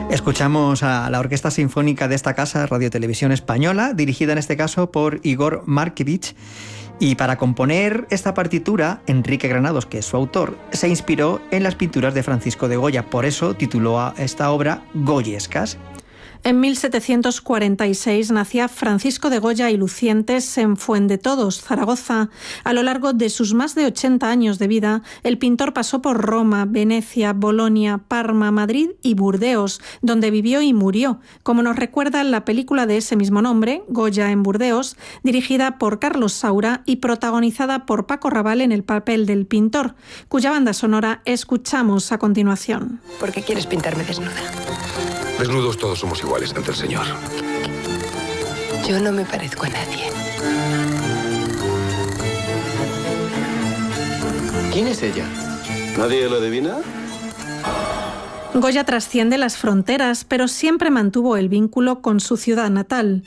Escuchamos a la Orquesta Sinfónica de esta casa, Radio Televisión Española, dirigida en este caso por Igor Markevich. Y para componer esta partitura, Enrique Granados, que es su autor, se inspiró en las pinturas de Francisco de Goya. Por eso tituló a esta obra Goyescas. En 1746 nacía Francisco de Goya y Lucientes en Fuendetodos, Zaragoza. A lo largo de sus más de 80 años de vida, el pintor pasó por Roma, Venecia, Bolonia, Parma, Madrid y Burdeos, donde vivió y murió, como nos recuerda la película de ese mismo nombre, Goya en Burdeos, dirigida por Carlos Saura y protagonizada por Paco Rabanne en el papel del pintor, cuya banda sonora escuchamos a continuación. ¿Por qué quieres pintarme desnuda? Desnudos todos somos iguales ante el Señor. Yo no me parezco a nadie. ¿Quién es ella? ¿Nadie lo adivina? Goya trasciende las fronteras, pero siempre mantuvo el vínculo con su ciudad natal.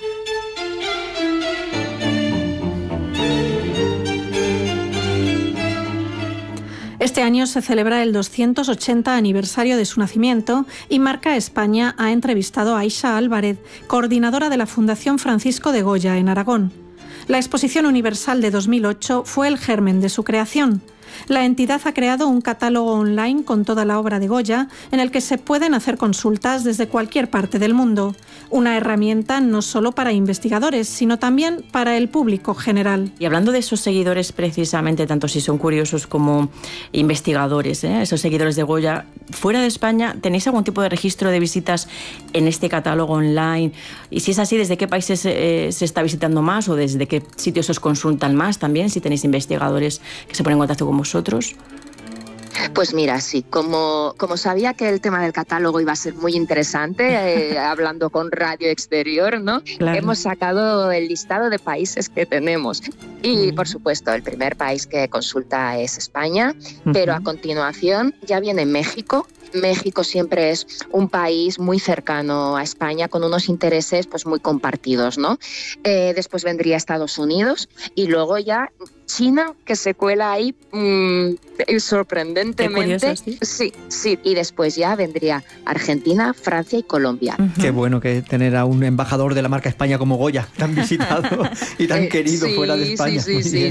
Este año se celebra el 280 aniversario de su nacimiento y Marca España ha entrevistado a Aisha Álvarez, coordinadora de la Fundación Francisco de Goya en Aragón. La Exposición Universal de 2008 fue el germen de su creación. La entidad ha creado un catálogo online con toda la obra de Goya, en el que se pueden hacer consultas desde cualquier parte del mundo. Una herramienta no solo para investigadores, sino también para el público general. Y hablando de esos seguidores precisamente, tanto si son curiosos como investigadores, esos seguidores de Goya, fuera de España, ¿tenéis algún tipo de registro de visitas en este catálogo online? Y si es así, ¿desde qué países se está visitando más o desde qué sitios os consultan más también, si tenéis investigadores que se ponen en contacto con vosotros? Pues mira, sí, como sabía que el tema del catálogo iba a ser muy interesante, hablando con Radio Exterior, ¿no? Claro. Hemos sacado el listado de países que tenemos. Y, por supuesto, el primer país que consulta es España, pero a continuación ya viene México. México siempre es un país muy cercano a España, con unos intereses pues muy compartidos, ¿no? Después vendría Estados Unidos y luego ya China, que se cuela ahí sorprendentemente. Curioso, sí. Y después ya vendría Argentina, Francia y Colombia. Qué bueno que tener a un embajador de la marca España como Goya, tan visitado y tan querido fuera de España. Sí.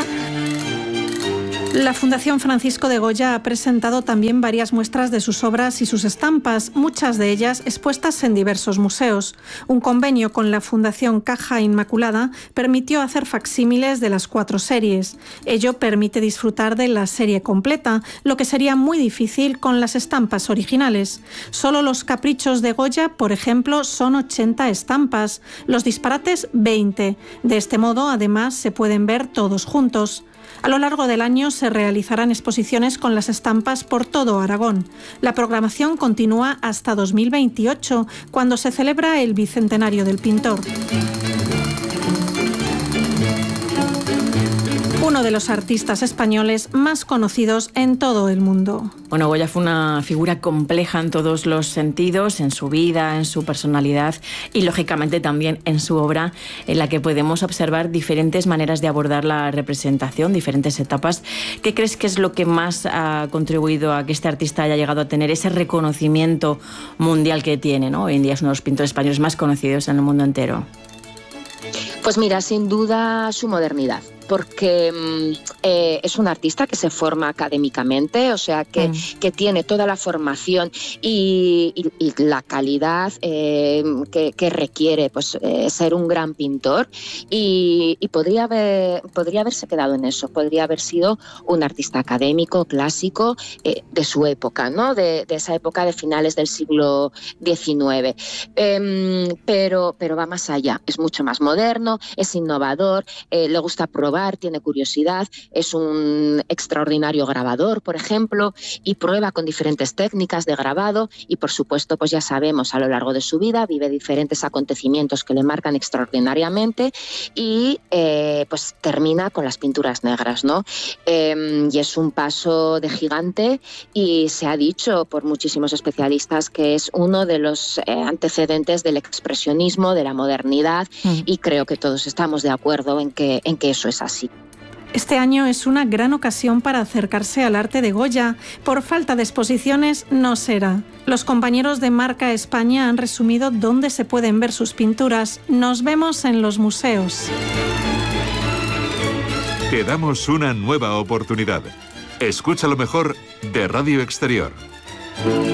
La Fundación Francisco de Goya ha presentado también varias muestras de sus obras y sus estampas, muchas de ellas expuestas en diversos museos. Un convenio con la Fundación Caja Inmaculada permitió hacer facsímiles de las 4 series. Ello permite disfrutar de la serie completa, lo que sería muy difícil con las estampas originales. Solo los caprichos de Goya, por ejemplo, son 80 estampas, los disparates 20. De este modo, además, se pueden ver todos juntos. A lo largo del año se realizarán exposiciones con las estampas por todo Aragón. La programación continúa hasta 2028, cuando se celebra el bicentenario del pintor. Uno de los artistas españoles más conocidos en todo el mundo. Bueno, Goya fue una figura compleja en todos los sentidos, en su vida, en su personalidad y, lógicamente, también en su obra, en la que podemos observar diferentes maneras de abordar la representación, diferentes etapas. ¿Qué crees que es lo que más ha contribuido a que este artista haya llegado a tener ese reconocimiento mundial que tiene, ¿no? Hoy en día es uno de los pintores españoles más conocidos en el mundo entero. Pues mira, sin duda su modernidad. Porque es un artista que se forma académicamente, o sea, que tiene toda la formación y la calidad que requiere pues, ser un gran pintor y podría haberse quedado en eso, podría haber sido un artista académico, clásico, de su época, ¿no? De esa época de finales del siglo XIX. Pero va más allá, es mucho más moderno, es innovador, le gusta probar, tiene curiosidad, es un extraordinario grabador, por ejemplo, y prueba con diferentes técnicas de grabado y, por supuesto, pues ya sabemos, a lo largo de su vida vive diferentes acontecimientos que le marcan extraordinariamente y pues termina con las pinturas negras, ¿no? Y es un paso de gigante y se ha dicho por muchísimos especialistas que es uno de los antecedentes del expresionismo, de la modernidad y creo que todos estamos de acuerdo en que eso es así. Este año es una gran ocasión para acercarse al arte de Goya. Por falta de exposiciones no será. Los compañeros de Marca España han resumido dónde se pueden ver sus pinturas. Nos vemos en los museos. Te damos una nueva oportunidad. Escucha lo mejor de Radio Exterior.